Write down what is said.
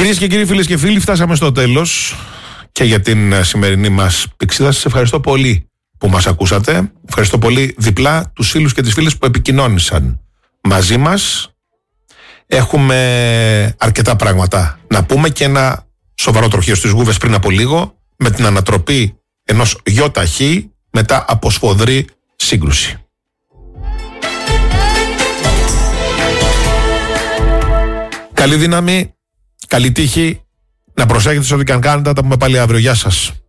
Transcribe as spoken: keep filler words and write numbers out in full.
Κυρίες και κύριοι, φίλες και φίλοι, φτάσαμε στο τέλος και για την σημερινή μας πηξίδα. Σας ευχαριστώ πολύ που μας ακούσατε. Ευχαριστώ πολύ διπλά τους φίλους και τις φίλες που επικοινώνησαν μαζί μας. Έχουμε αρκετά πράγματα να πούμε και ένα σοβαρό τροχείο στις Γούβες πριν από λίγο με την ανατροπή ενός γιοταχή μετά από σφοδρή σύγκρουση. Καλή δύναμη, καλή τύχη, να προσέχετε σε ό,τι και αν κάνετε, τα πούμε πάλι αύριο. Γεια σας.